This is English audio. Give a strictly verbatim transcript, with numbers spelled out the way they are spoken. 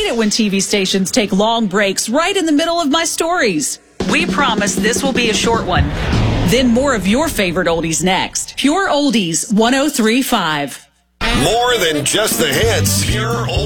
it when T V stations take long breaks right in the middle of my stories. We promise this will be a short one. Then more of your favorite oldies next. Pure Oldies one oh three point five. More than just the hits. Pure Oldies.